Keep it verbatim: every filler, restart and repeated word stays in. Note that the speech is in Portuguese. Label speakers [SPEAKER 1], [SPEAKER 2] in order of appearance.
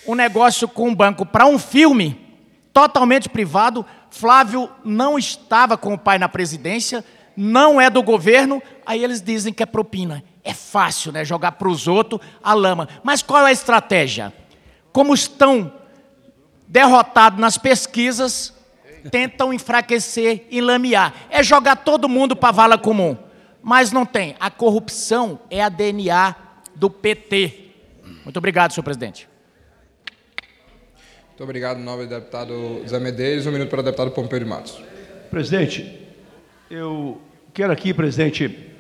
[SPEAKER 1] um negócio com um banco para um filme totalmente privado. Flávio não estava com o pai na presidência, não é do governo, aí eles dizem que é propina. É fácil, né, jogar para os outros a lama. Mas qual é a estratégia? Como estão derrotados nas pesquisas, tentam enfraquecer e lamear. É jogar todo mundo para a vala comum. Mas não tem. A corrupção é a D N A do P T. Muito obrigado, senhor presidente.
[SPEAKER 2] Muito obrigado, nobre deputado Zé Medeiros. Um minuto para o deputado Pompeu de Matos.
[SPEAKER 3] Presidente, eu quero aqui, presidente,